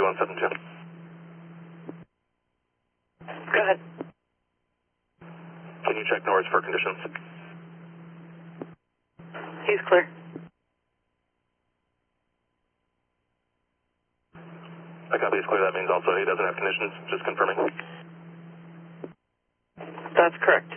3172. Go ahead. Can you check Norris for conditions? He's clear. I copy, he's clear. That means also he doesn't have conditions. Just confirming. That's correct.